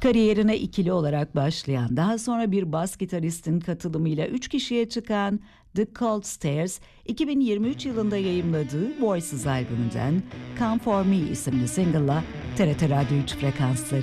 Kariyerine ikili olarak başlayan, daha sonra bir bas gitaristin katılımıyla 3 kişiye çıkan The Cold Stairs, 2023 yılında yayımladığı Voices albümünden Come For Me isimli single'la TRT Radyo 3 frekansları